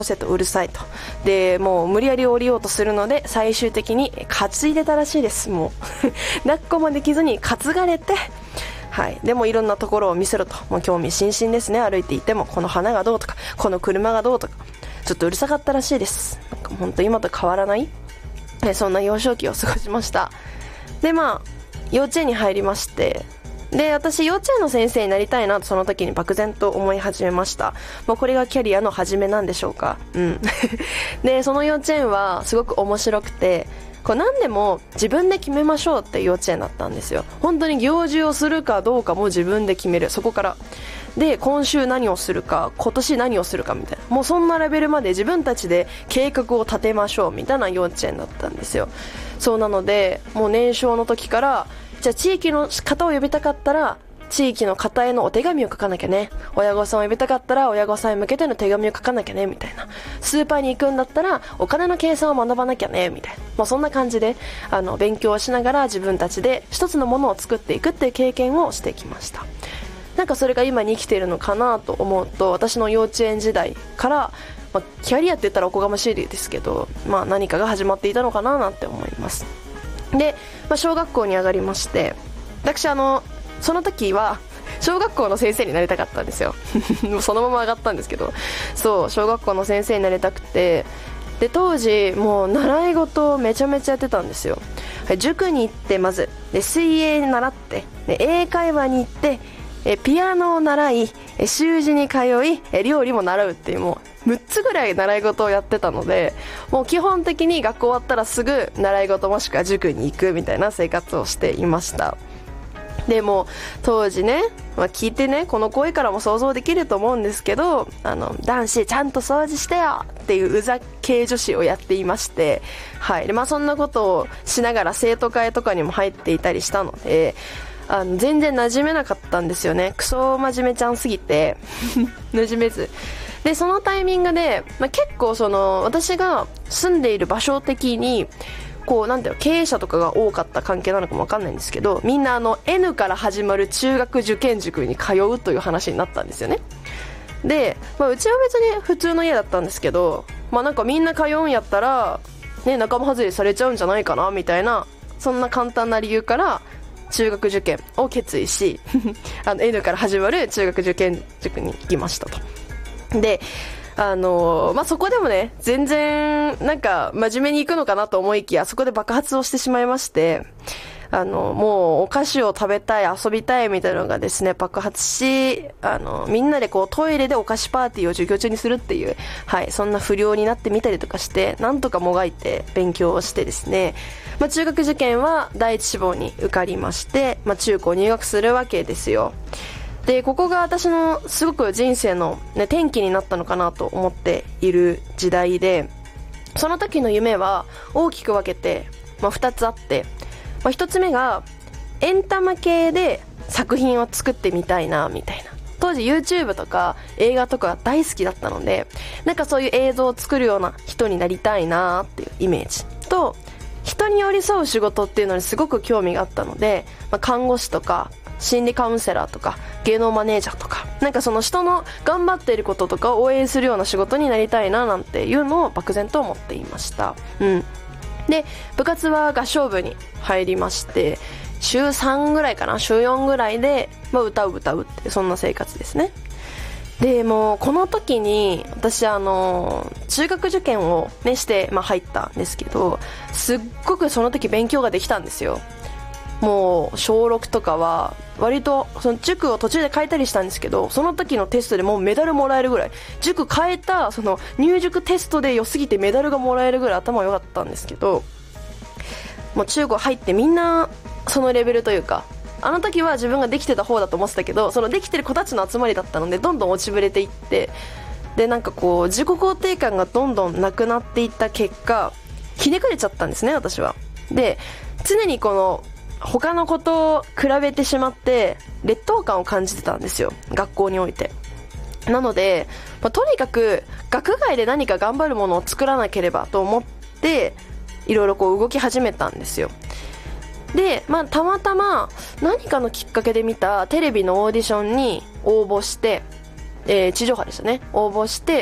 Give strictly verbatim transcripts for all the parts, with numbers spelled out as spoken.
せとうるさいと。で、もう無理やり降りようとするので、最終的に担いでたらしいです。もう抱っこもできずに担がれて、はい、でもいろんなところを見せろと、もう興味津々ですね。歩いていてもこの花がどうとか、この車がどうとか、ちょっとうるさかったらしいです。なんか本当今と変わらない、ね、そんな幼少期を過ごしました。で、まあ幼稚園に入りまして、で、私幼稚園の先生になりたいなとその時に漠然と思い始めました。もうこれがキャリアの始めなんでしょうか。うんで、その幼稚園はすごく面白くて、こう何でも自分で決めましょうって幼稚園だったんですよ。本当に行事をするかどうかも自分で決める。そこからで、今週何をするか、今年何をするかみたいな、もうそんなレベルまで自分たちで計画を立てましょうみたいな幼稚園だったんですよ。そうなので、もう年少の時から、じゃあ地域の方を呼びたかったら地域の方へのお手紙を書かなきゃね、親御さんを呼びたかったら親御さんへ向けての手紙を書かなきゃねみたいな、スーパーに行くんだったらお金の計算を学ばなきゃねみたいな、もうそんな感じであの勉強をしながら自分たちで一つのものを作っていくっていう経験をしてきました。なんかそれが今に生きているのかなと思うと、私の幼稚園時代から、まあ、キャリアって言ったらおこがましいですけど、まあ、何かが始まっていたのかななんて思います。で、まあ、小学校に上がりまして、私あのその時は小学校の先生になりたかったんですよもうそのまま上がったんですけど、そう小学校の先生になりたくて、で当時もう習い事をめちゃめちゃやってたんですよ。塾に行って、まずで水泳に習って、で英会話に行って、えピアノを習い、え習字に通い、え料理も習うっていう、もうむっつぐらい習い事をやってたので、もう基本的に学校終わったらすぐ習い事もしくは塾に行くみたいな生活をしていました。でも当時ね、まあ、聞いてね、この声からも想像できると思うんですけど、あの男子ちゃんと掃除してよっていううざ系女子をやっていまして、はい。で、まあ、そんなことをしながら生徒会とかにも入っていたりしたので、あの全然馴染めなかったんですよね。クソ真面目ちゃんすぎて馴染めずで、そのタイミングで、まあ、結構その私が住んでいる場所的にこうなんていうの、経営者とかが多かった関係なのかもわかんないんですけど、みんなあの N から始まる中学受験塾に通うという話になったんですよね。で、まあ、うちは別に普通の家だったんですけど、まあなんかみんな通うんやったらね、仲間外れされちゃうんじゃないかなみたいな、そんな簡単な理由から中学受験を決意しあの N から始まる中学受験塾に行きましたと。で、あのー、まあ、そこでもね、全然なんか真面目に行くのかなと思いきや、そこで爆発をしてしまいまして、あのもうお菓子を食べたい、遊びたいみたいなのがですね爆発し、あのみんなでこうトイレでお菓子パーティーを授業中にするっていう、はい、そんな不良になってみたりとかして、なんとかもがいて勉強をしてですね、まあ、中学受験は第一志望に受かりまして、まあ、中高入学するわけですよ。で、ここが私のすごく人生の、ね、転機になったのかなと思っている時代で、その時の夢は大きく分けて、まあ、ふたつあって、まあ、ひとつめがエンタメ系で作品を作ってみたいなみたいな。当時 YouTube とか映画とか大好きだったので、なんかそういう映像を作るような人になりたいなっていうイメージと、人に寄り添う仕事っていうのにすごく興味があったので、まあ、看護師とか心理カウンセラーとか芸能マネージャーとか、なんかその人の頑張っていることとかを応援するような仕事になりたいななんていうのを漠然と思っていました。うんで、部活は合唱部に入りまして、週さんぐらいかな、週よんぐらいで、まあ、歌う歌うってそんな生活ですね。で、もうこの時に私あの中学受験をねして、まあ、入ったんですけど、すっごくその時勉強ができたんですよ。もう小ろくとかは割とその塾を途中で変えたりしたんですけど、その時のテストでもうメダルもらえるぐらい、塾変えたその入塾テストで良すぎてメダルがもらえるぐらい頭良かったんですけど、もう中高入ってみんなそのレベルというか、あの時は自分ができてた方だと思ってたけど、そのできてる子たちの集まりだったのでどんどん落ちぶれていって、でなんかこう自己肯定感がどんどんなくなっていった結果、ひねくれちゃったんですね、私は。で、常にこの他の子と比べてしまって劣等感を感じてたんですよ、学校において。なので、まあ、とにかく学外で何か頑張るものを作らなければと思っていろいろこう動き始めたんですよ。で、まあ、たまたま何かのきっかけで見たテレビのオーディションに応募して、えー、地上波でしたね、応募して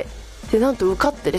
でなんと受かってで